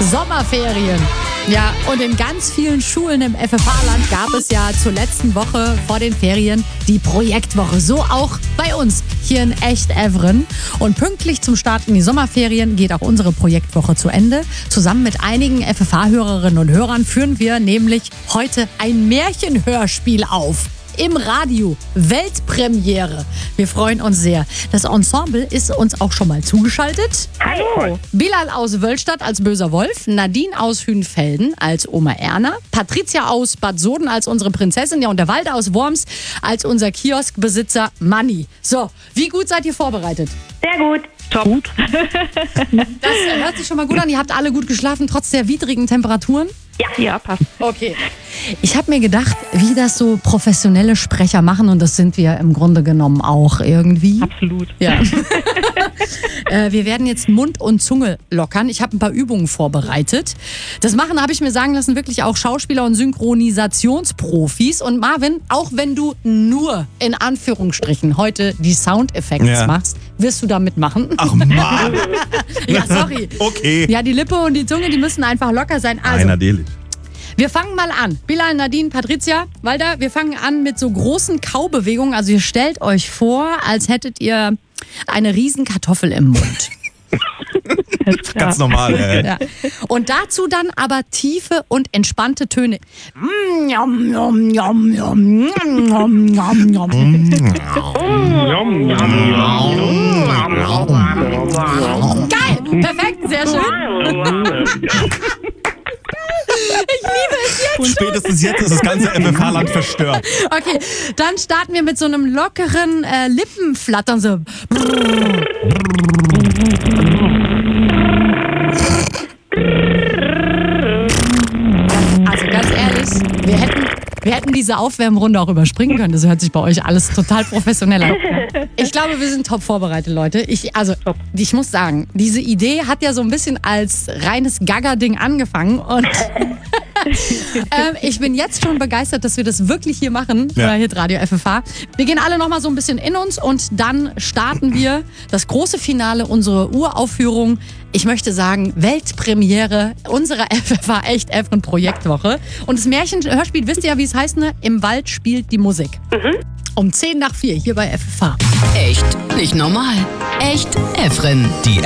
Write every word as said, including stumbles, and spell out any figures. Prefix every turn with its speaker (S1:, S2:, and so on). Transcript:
S1: Sommerferien. Ja, und in ganz vielen Schulen im F F H-Land gab es ja zur letzten Woche vor den Ferien die Projektwoche. So auch bei uns hier in Echt-Evren. Und pünktlich zum Start in die Sommerferien geht auch unsere Projektwoche zu Ende. Zusammen mit einigen F F H-Hörerinnen und Hörern führen wir nämlich heute ein Märchenhörspiel auf. Im Radio. Weltpremiere. Wir freuen uns sehr. Das Ensemble ist uns auch schon mal zugeschaltet.
S2: Hallo.
S1: Bilal aus Wöllstadt als böser Wolf, Nadine aus Hünfelden als Oma Erna, Patricia aus Bad Soden als unsere Prinzessin, ja, und der Walter aus Worms als unser Kioskbesitzer Manni. So, wie gut seid ihr vorbereitet?
S2: Sehr gut.
S3: Top. Gut.
S1: Das hört sich schon mal gut an. Ihr habt alle gut geschlafen, trotz der widrigen Temperaturen?
S2: Ja.
S3: Ja, passt.
S1: Okay. Ich habe mir gedacht, wie das so professionelle Sprecher machen, und das sind wir im Grunde genommen auch irgendwie.
S3: Absolut.
S1: Ja. äh, wir werden jetzt Mund und Zunge lockern. Ich habe ein paar Übungen vorbereitet. Das machen, habe ich mir sagen lassen, wirklich auch Schauspieler und Synchronisationsprofis. Und Marvin, auch wenn du nur in Anführungsstrichen heute die Soundeffekte
S4: Ja.
S1: machst, wirst du da mitmachen.
S4: Ach Mann.
S1: Ja, sorry.
S4: Okay.
S1: Ja, die Lippe und die Zunge, die müssen einfach locker sein. Also,
S4: Einer Deli.
S1: wir fangen mal an. Bilal, Nadine, Patricia, Walter, wir fangen an mit so großen Kaubewegungen. Also ihr stellt euch vor, als hättet ihr eine riesen Kartoffel im Mund.
S4: Ganz normal, ey.
S1: Ja. Und dazu dann aber tiefe und entspannte Töne. Mm, yum, yum, yum, yum, yum, yum, yum. Geil, perfekt, sehr schön. Ich liebe es jetzt.
S4: Und spätestens jetzt ist das ganze F F H-Land verstört.
S1: Okay, dann starten wir mit so einem lockeren äh, Lippenflattern. So. Also ganz ehrlich, wir hätten, wir hätten diese Aufwärmrunde auch überspringen können. Das hört sich bei euch alles total professionell an. Ich glaube, wir sind top vorbereitet, Leute. Ich, also, ich muss sagen, diese Idee hat ja so ein bisschen als reines Gaga-Ding angefangen. Und ähm, ich bin jetzt schon begeistert, dass wir das wirklich hier machen,
S4: Ja.
S1: bei Hitradio F F H. Wir gehen alle nochmal so ein bisschen in uns und dann starten wir das große Finale, unsere Uraufführung. Ich möchte sagen, Weltpremiere unserer F F H Echt-Evren Projektwoche. Und das Märchenhörspiel, wisst ihr ja, wie es heißt, ne? Im Wald spielt die Musik. Mhm. Um zehn nach vier hier bei F F H.
S5: Echt nicht normal. Echt Evren. Die